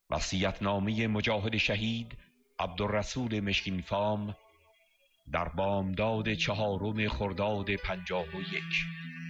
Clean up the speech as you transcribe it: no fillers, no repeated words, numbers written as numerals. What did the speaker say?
وصیت‌نامه مجاهد شهید عبدالرسول مشکین فام در بامداد 4 خرداد 51.